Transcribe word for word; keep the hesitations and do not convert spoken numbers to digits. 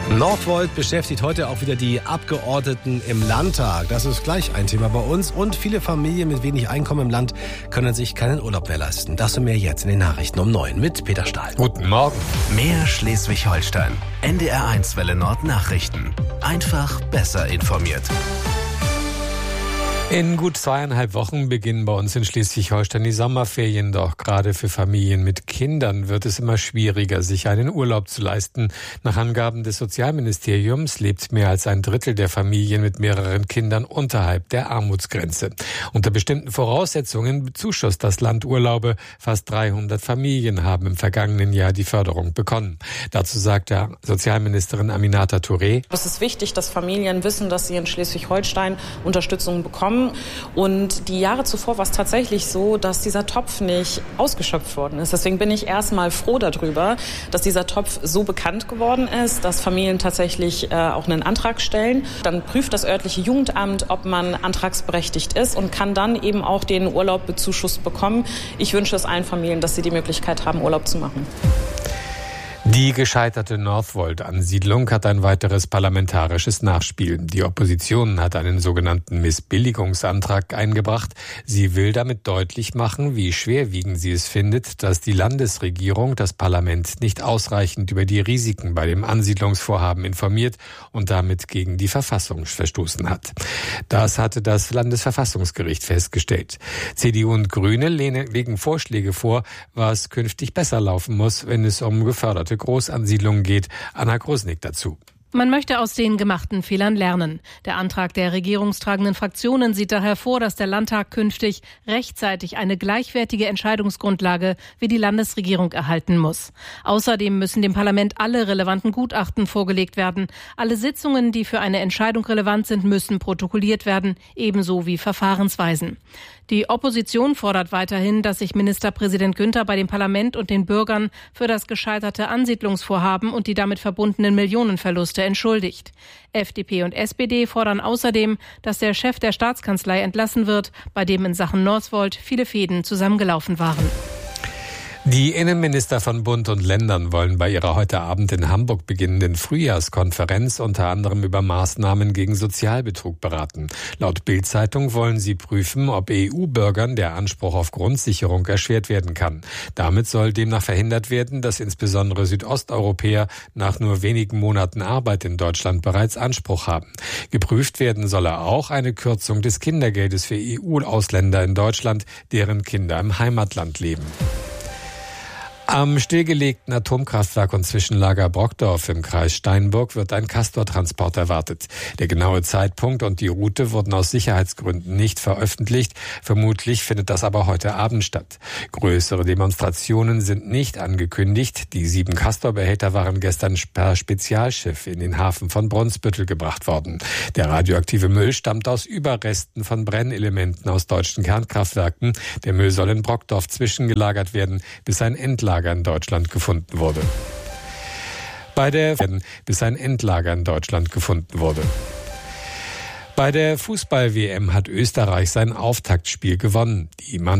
Northvolt beschäftigt heute auch wieder die Abgeordneten im Landtag. Das ist gleich ein Thema bei uns. Und viele Familien mit wenig Einkommen im Land können sich keinen Urlaub mehr leisten. Das und mehr jetzt in den Nachrichten um neun mit Peter Stahl. Guten Morgen. Mehr Schleswig-Holstein. N D R eins Welle Nord Nachrichten. Einfach besser informiert. In gut zweieinhalb Wochen beginnen bei uns in Schleswig-Holstein die Sommerferien. Doch gerade für Familien mit Kindern wird es immer schwieriger, sich einen Urlaub zu leisten. Nach Angaben des Sozialministeriums lebt mehr als ein Drittel der Familien mit mehreren Kindern unterhalb der Armutsgrenze. Unter bestimmten Voraussetzungen bezuschusst das Land Urlaube. Fast dreihundert Familien haben im vergangenen Jahr die Förderung bekommen. Dazu sagt der Sozialministerin Aminata Touré: Es ist wichtig, dass Familien wissen, dass sie in Schleswig-Holstein Unterstützung bekommen. Und die Jahre zuvor war es tatsächlich so, dass dieser Topf nicht ausgeschöpft worden ist. Deswegen bin ich erstmal froh darüber, dass dieser Topf so bekannt geworden ist, dass Familien tatsächlich äh, auch einen Antrag stellen. Dann prüft das örtliche Jugendamt, ob man antragsberechtigt ist und kann dann eben auch den Urlaub bezuschusst bekommen. Ich wünsche es allen Familien, dass sie die Möglichkeit haben, Urlaub zu machen. Die gescheiterte Northvolt-Ansiedlung hat ein weiteres parlamentarisches Nachspiel. Die Opposition hat einen sogenannten Missbilligungsantrag eingebracht. Sie will damit deutlich machen, wie schwerwiegend sie es findet, dass die Landesregierung das Parlament nicht ausreichend über die Risiken bei dem Ansiedlungsvorhaben informiert und damit gegen die Verfassung verstoßen hat. Das hatte das Landesverfassungsgericht festgestellt. C D U und Grüne lehnen wegen Vorschläge vor, was künftig besser laufen muss, wenn es um geförderte Großansiedlungen geht. Anna Grosnick dazu. Man möchte aus den gemachten Fehlern lernen. Der Antrag der regierungstragenden Fraktionen sieht daher vor, dass der Landtag künftig rechtzeitig eine gleichwertige Entscheidungsgrundlage wie die Landesregierung erhalten muss. Außerdem müssen dem Parlament alle relevanten Gutachten vorgelegt werden. Alle Sitzungen, die für eine Entscheidung relevant sind, müssen protokolliert werden, ebenso wie Verfahrensweisen. Die Opposition fordert weiterhin, dass sich Ministerpräsident Günther bei dem Parlament und den Bürgern für das gescheiterte Ansiedlungsvorhaben und die damit verbundenen Millionenverluste entschuldigt. F D P und S P D fordern außerdem, dass der Chef der Staatskanzlei entlassen wird, bei dem in Sachen Northvolt viele Fäden zusammengelaufen waren. Die Innenminister von Bund und Ländern wollen bei ihrer heute Abend in Hamburg beginnenden Frühjahrskonferenz unter anderem über Maßnahmen gegen Sozialbetrug beraten. Laut Bild-Zeitung wollen sie prüfen, ob E U-Bürgern der Anspruch auf Grundsicherung erschwert werden kann. Damit soll demnach verhindert werden, dass insbesondere Südosteuropäer nach nur wenigen Monaten Arbeit in Deutschland bereits Anspruch haben. Geprüft werden solle auch eine Kürzung des Kindergeldes für E U-Ausländer in Deutschland, deren Kinder im Heimatland leben. Am stillgelegten Atomkraftwerk und Zwischenlager Brockdorf im Kreis Steinburg wird ein Castor-Transport erwartet. Der genaue Zeitpunkt und die Route wurden aus Sicherheitsgründen nicht veröffentlicht. Vermutlich findet das aber heute Abend statt. Größere Demonstrationen sind nicht angekündigt. Die sieben Castor-Behälter waren gestern per Spezialschiff in den Hafen von Brunsbüttel gebracht worden. Der radioaktive Müll stammt aus Überresten von Brennelementen aus deutschen Kernkraftwerken. Der Müll soll in Brockdorf zwischengelagert werden, bis ein Endlager in Deutschland gefunden wurde. Bei der bis ein Endlager in Deutschland gefunden wurde. Bei der Fußball-W M hat Österreich sein Auftaktspiel gewonnen. Die Mannschaft